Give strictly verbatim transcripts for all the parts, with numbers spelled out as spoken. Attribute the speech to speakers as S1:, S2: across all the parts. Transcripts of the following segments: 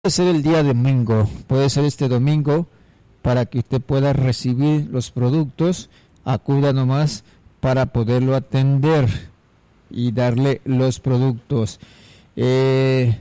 S1: Puede ser el día domingo, puede ser este domingo para que usted pueda recibir los productos. Acuda nomás para poderlo atender y darle los productos. Eh,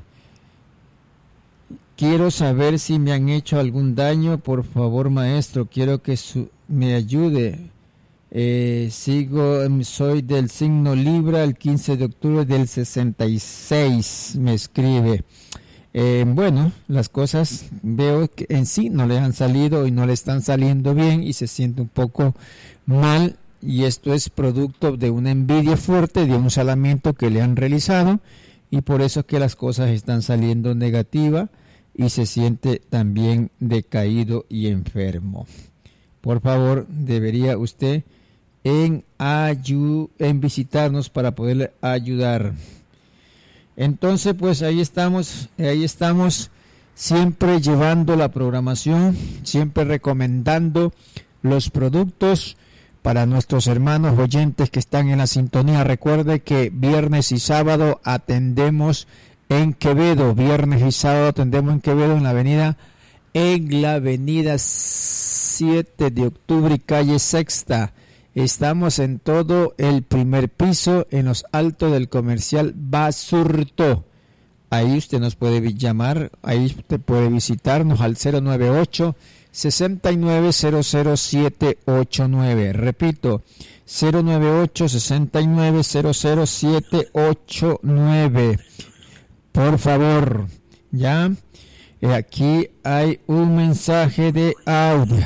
S1: quiero saber si me han hecho algún daño. Por favor, maestro, quiero que su, me ayude. Eh, sigo, soy del signo Libra, el quince de octubre del sesenta y seis, me escribe. Eh, bueno, las cosas veo que en sí no le han salido y no le están saliendo bien y se siente un poco mal, y esto es producto de una envidia fuerte, de un salamiento que le han realizado, y por eso es que las cosas están saliendo negativas y se siente también decaído y enfermo. Por favor, debería usted en, ayu- en visitarnos para poderle ayudar. Entonces, pues ahí estamos, ahí estamos siempre llevando la programación, siempre recomendando los productos para nuestros hermanos oyentes que están en la sintonía. Recuerde que viernes y sábado atendemos en Quevedo, viernes y sábado atendemos en Quevedo en la avenida, en la avenida siete de octubre y calle Sexta. Estamos en todo el primer piso, en los altos del comercial Basurto. Ahí usted nos puede llamar, ahí usted puede visitarnos al cero nueve ocho, seis nueve cero cero siete ocho nueve. Repito, cero nueve ocho, seis nueve cero cero siete ocho nueve. Por favor, ya. Eh, aquí hay un mensaje de audio.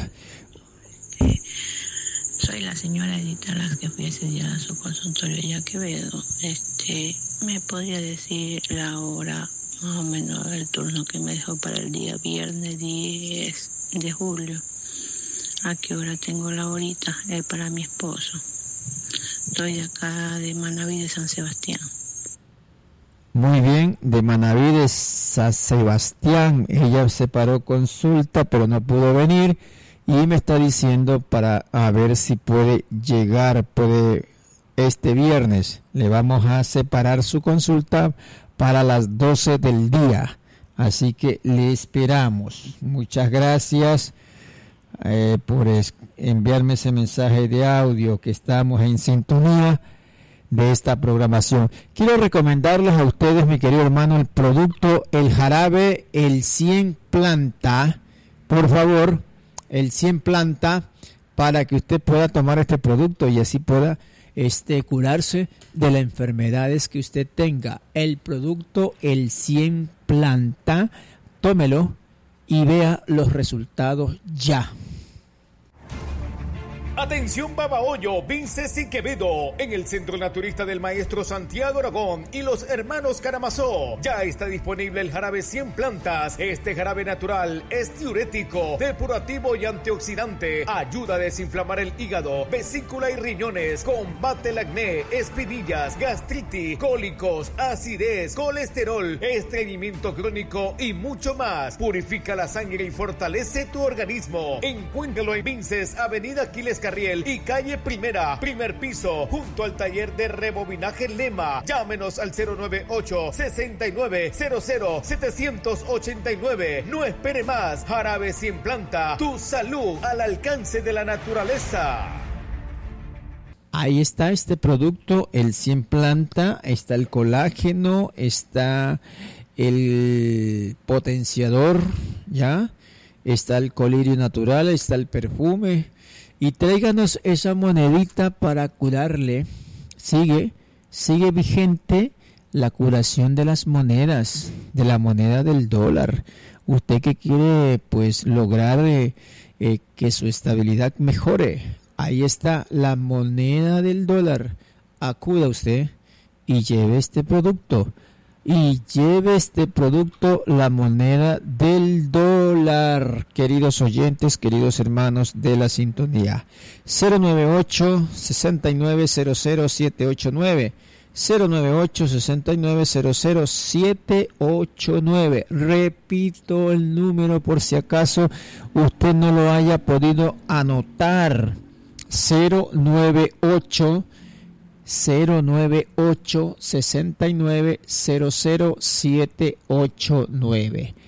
S2: Soy la señora Edita Las, que fui ese día a su consultorio allá a Quevedo. Este, ¿me podría decir la hora, más o menos el turno que me dejó para el día viernes diez de julio? ¿A qué hora tengo la horita? Es para mi esposo. Estoy acá de Manaví de San Sebastián.
S1: Muy bien, de Manaví de San Sebastián. Ella separó consulta, pero no pudo venir. Y me está diciendo para a ver si puede llegar, puede este viernes. Le vamos a separar su consulta para las doce del día. Así que le esperamos. Muchas gracias eh, por es, enviarme ese mensaje de audio, que estamos en sintonía de esta programación. Quiero recomendarles a ustedes, mi querido hermano, el producto, el jarabe, el cien planta. Por favor, el cien planta, para que usted pueda tomar este producto y así pueda este, curarse de las enfermedades que usted tenga. El producto, el cien planta, tómelo y vea los resultados ya.
S3: Atención Babahoyo, Vinces y Quevedo, en el Centro Naturista del Maestro Santiago Aragón y los hermanos Karamazó. Ya está disponible el jarabe cien plantas. Este jarabe natural es diurético, depurativo y antioxidante. Ayuda a desinflamar el hígado, vesícula y riñones. Combate el acné, espinillas, gastritis, cólicos, acidez, colesterol, estreñimiento crónico y mucho más. Purifica la sangre y fortalece tu organismo. Encuéntralo en Vinces, Avenida Aquiles Carriel y calle Primera, primer piso, junto al taller de rebobinaje Lema. Llámenos al cero nueve ocho, seis nueve cero cero siete ocho nueve. No espere más. Jarabe cien planta, tu salud al alcance de la naturaleza.
S1: Ahí está este producto, el cien planta, está el colágeno, está el potenciador, ya, está el colirio natural, está el perfume. Y tráiganos esa monedita para curarle. Sigue, sigue vigente la curación de las monedas, de la moneda del dólar. Usted que quiere pues lograr eh, eh, que su estabilidad mejore, ahí está la moneda del dólar. Acuda usted y lleve este producto. Y lleve este producto, la moneda del dólar, queridos oyentes, queridos hermanos de la sintonía. cero nueve ocho, seis nueve cero cero siete ocho nueve. cero nueve ocho, seis nueve cero cero siete ocho nueve. Repito el número por si acaso usted no lo haya podido anotar. cero nueve ocho, cero nueve ocho, seis nueve cero cero siete ocho nueve.